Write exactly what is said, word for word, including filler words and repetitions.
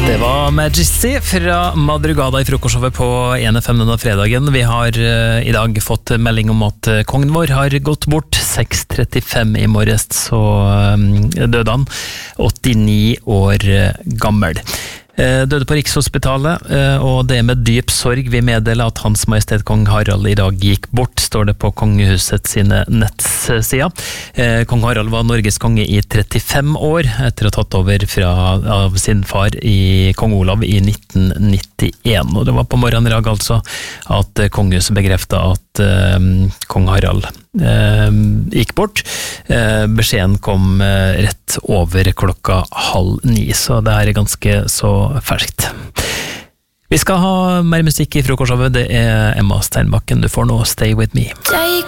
Det var Majesty fra Madrugada i frokostshowet på en F M denne fredagen. Vi har uh, i dag fått melding om at uh, kongen vår har gått bort seks trettifem i morges, så um, døde han, åttini år uh, gammel. Døde på Rikshospitalet, og det er med dyp sorg vi meddeler at Hans Majestet Kong Harald i dag gikk bort, står det på kongehuset sine nettsider. Kong Harald var Norges konge i trettifem år, etter å ha tatt over fra, av sin far i Kong Olav i nitten nittien. Og det var på morgenen i dag altså at kongehuset bekreftet at uh, Kong Harald uh, gikk bort. Uh, beskjeden kom uh, rett over klokka halv ni, så det her er ganske så ferskt. Vi skal ha mer musikk i frokostshowet. Det er Emma Steinbakken. Du får nå Stay With Me. Take